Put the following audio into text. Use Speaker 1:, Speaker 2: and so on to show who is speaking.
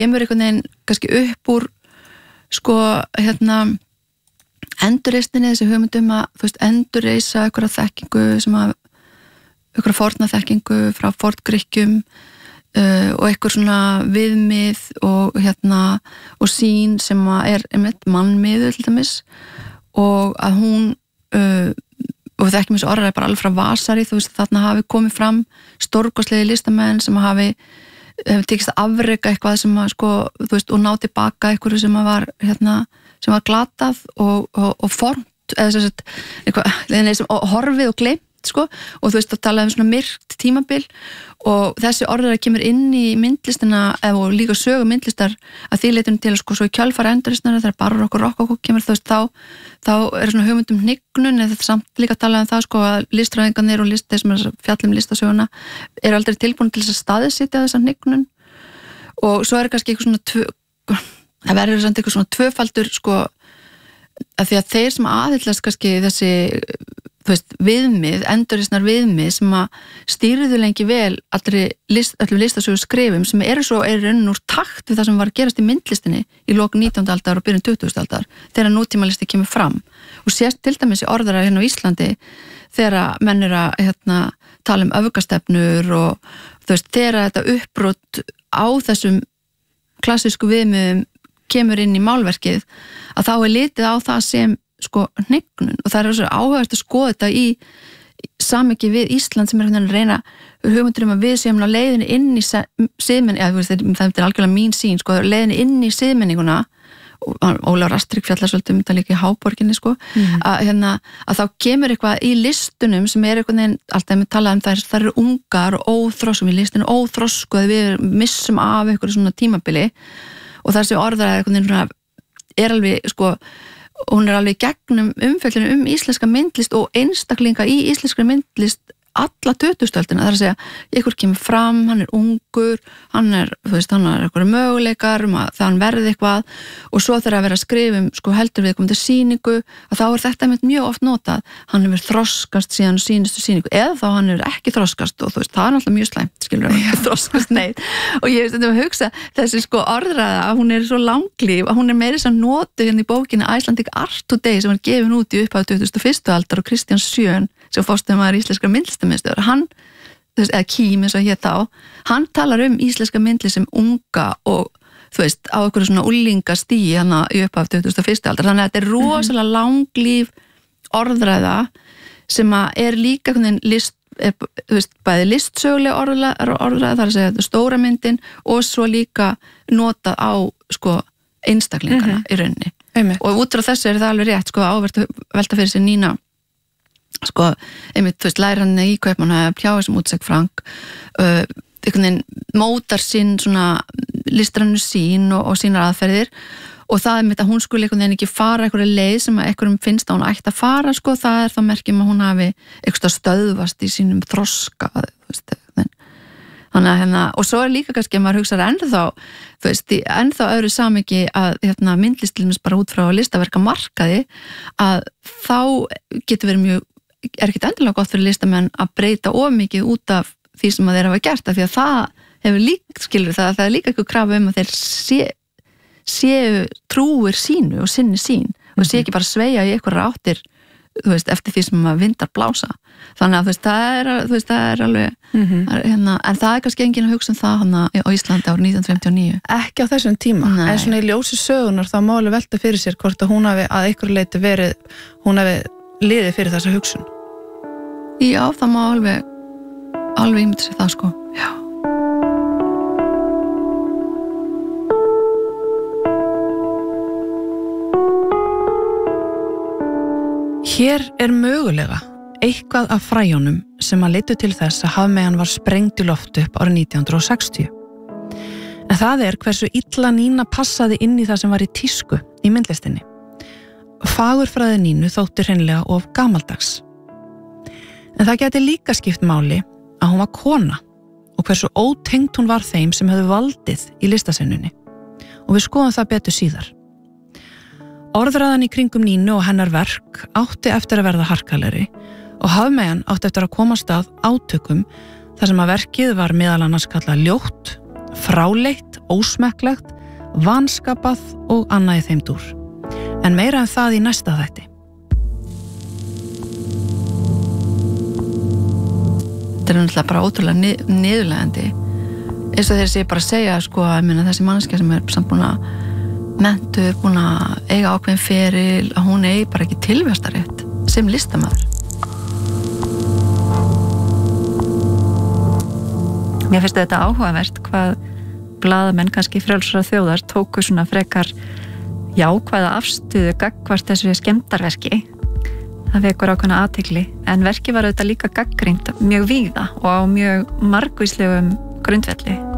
Speaker 1: kemur einhvern veginn kannski upp úr sko, endurreisninni, þessi hugmyndum að, þú veist, endurreisa einhverja þekkingu sem að einhverja forna þekkingu frá forngrikkjum og einhver svona viðmið og og sýn sem að einmitt mannmiðuð til dæmis og að hún og við þekkjum þessu orðræði bara alveg frá Vasari, þú veist, þarna hafi komið fram stórkostlegi listamenn sem hafi tekist að afreka eitthvað sem að sko, þú veist, og ná tilbaka einhverju sem að var sem var glatað og formt eða sem sagt, eitthvað horfið og gleymt sko, og þú veist að tala svona myrkt tímabil og þessi orðræða kemur inn í myndlistina og líka sögu myndlistar að því leitinu til sko, svo í kjölfara endurreisnar þegar barokk og rokokó kemur, þú veist, þá svona hugmyndum hnignun eða þetta samt líka tala það sko að listræðingarnir og þeir sem fjallum listasöguna aldrei tilbúin til þess að staðsetja þessa hnignun og svo kannski eitthvað svona það verður samt eitthvað svona tvöfaldur sko að því að þeir sem aðhyllast kannski þessi þú veist, viðmið, endurreisnar viðmið sem að stýrðu lengi vel öllum listasögu skrifum sem svo rauninn úr takt við það sem var að gerast í myndlistinni í lok 19. aldar og byrjun 20. aldar þegar nútímalisti kemur fram og sést til dæmis í orðræðu hérna á Íslandi þegar menn að tala öfgastefnur og þú veist, þegar þetta uppbrot á þessum klassísku viðmiðum kemur inn í málverkið að þá litið á það sem sko hnignun og það svo áhugavert að skoða þetta í samhengi við Ísland sem að reyna hugmyndur að við séum á leiðinni inn í siðmenni, það algjörlega mín sýn sko, leiðinni inn í siðmenninguna og Ólafur Astrid fjallar svolítið þetta líka í Háborginni sko, að þá kemur eitthvað í listunum sem einhvern veginn, alltaf við talaðum þær eru ungar og óþroskum í listinu, óþrosku að við missum af einhverju svona tímabili og þessi orðræða einhvern veginn alveg sko hún alveg gegnum umfjöllinu íslenska myndlist og einstaklinga í íslenskri myndlist alla 2000-öldina, það að segja, ykkur kemur fram, hann ungur, hann þú veist, hann eitthvað möguleikar að það hann verði eitthvað og svo þegar að vera að skrifa sko heldur við komandi sýningu að þá þetta mjög oft notað, hann hefur þroskast síðan sínustu sýningu, eða þá hann hefur ekki þroskast og þú veist, það náttúrulega mjög slæmt skilur hann, þroskast neitt og ég veist þetta að hugsa, þessi sko orðræða hún svo langlíf, hún meiri sem notu hérna í bókinni Icelandic Art Today sem var gefin út í upphaf 2001. aldar og Kristján Sjön sem fórstuðumaður íslenskra myndlistamiðstöðvar, hann, eða Kím eins og hér þá, hann talar íslenska myndlist sem unga og þú veist, á einhverju svona úlingastigi hana í upphaf 2001. aldar, þannig að þetta rosalega langlíf orðræða sem að líka list, þú veist, bæði listsögulega orðræða, það að segja þetta stóra myndin og svo líka notað á sko einstaklingana í rauninni og út frá þessu það alveg rétt sko ávert velta fyrir sér Nína sko, einmitt, þú veist, lærann í Kaupmannahöfn hjá þessum útsegg Frank einhvern veginn mótar sín svona listrannu sín og sínar aðferðir og það einmitt að hún skulle einhvern veginn ekki fara einhverja leið sem að einhverjum finnst að hún ætti að fara sko, það þá merkjum að hún hafi eitthvað stöðvast í sínum þroska, þú veist, þannig að og svo líka kannski að maður hugsa ennþá, þú veist, ennþá öðru samhengi að myndlist til dæmis bara út frá listaverka markaði að þá getur verið mjög ekkert endilega gott fyrir listamenn að breyta of mikið út af því sem að þeir hafa gert af því að það hefur líka, skilur það er líka eitthvað krafa að þeir séu trúir sínu og sinni sín og sé ekki bara sveigja í eitthvað áttir þú veist, eftir því sem að vindar blása þannig að þú veist, það er alveg en það er kannski enginn að hugsa það hana á Íslandi árið 1959
Speaker 2: ekki á þessum tíma, en svona í ljósi sögunar þá má alveg velta fyrir sér hvort að hún hafi að einhverju leyti verið hún hafi liðið fyrir þessa hugsun.
Speaker 1: Já, það má alveg ímynda sér það sko. Já.
Speaker 2: Hér er mögulega eitthvað af fræjónum sem að leiddu til þess að hafmeyjan var sprengd í loft upp árið 1960. En það er hversu illa Nína passaði inn í það sem var í tísku í myndlistinni. Fagurfræði Nínu þótti hreinlega of gamaldags. En það gæti líka skipt máli að hún var kona og hversu ótengt hún var þeim sem höfðu valdið í listasennunni. Og við skoðum það betur síðar. Orðræðan í kringum Nínu og hennar verk átti eftir að verða harkalegri og hafmeyjan átti eftir að komast að átökum þar sem að verkið var meðal annars kallað ljótt fráleitt, ósmekklegt, vanskapað og annað í þeim dúr. En meira það í næsta þætti.
Speaker 1: Þetta náttúrulega bara ótrúlega niðurlegandi. Eins og þeir sé bara að segja sko, að þessi manneskja sem samt búin að mentu, búin að eiga ákveðin feril, að hún eigi bara ekki tilvistarétt sem listamaður.
Speaker 3: Mér finnst þetta áhugavert hvað blaðamenn kannski frjálsra þjóðar tóku svona frekar jákvæða afstöðu gagnvart þessu skemmdarverki. Það vekur ákveðna athygli, en verkið var auðvitað líka gagnrýnt mjög víða og á mjög margvíslegum grundvelli.